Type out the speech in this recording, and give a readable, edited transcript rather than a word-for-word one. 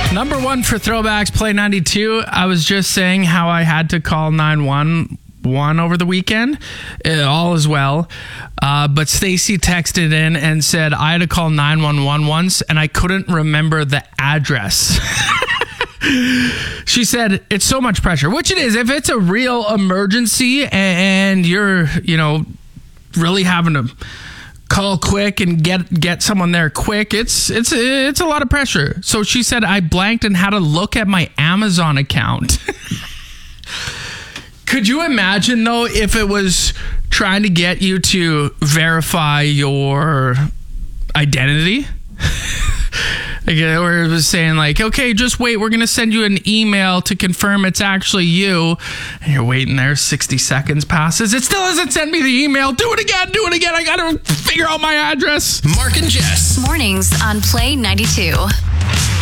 Number one for throwbacks, Play 92. I was just saying how I had to call 911 over the weekend. All is well. But Stacy texted in and said I had to call 911 once and I couldn't remember the address. She said it's so much pressure, which it is. If it's a real emergency and you're, really having to call quick and get someone there quick, it's a lot of pressure. So she said I blanked and had to look at my Amazon account. Could you imagine though if it was trying to get you to verify your identity? Or it was saying like, okay, just wait, we're going to send you an email to confirm it's actually you. And you're waiting there, 60 seconds passes. It still hasn't sent me the email. Do it again. I got to figure out my address. Mark and Jess. Mornings on Play 92.